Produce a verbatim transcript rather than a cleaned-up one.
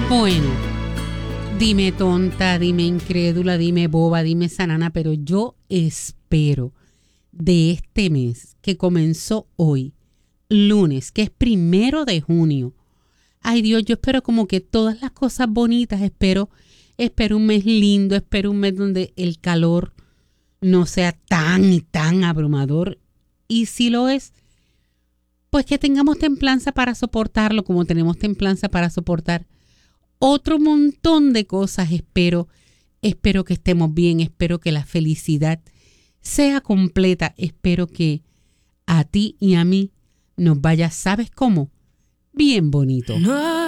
Bueno, dime tonta, dime incrédula, dime boba, dime sanana, pero yo espero de este mes que comenzó hoy, lunes, que es primero de junio. Ay Dios, yo espero como que todas las cosas bonitas, espero, espero un mes lindo, espero un mes donde el calor no sea tan y tan abrumador. Y si lo es, pues que tengamos templanza para soportarlo, como tenemos templanza para soportar otro montón de cosas. Espero, espero que estemos bien, espero que la felicidad sea completa, espero que a ti y a mí nos vaya, ¿sabes cómo? Bien bonito. No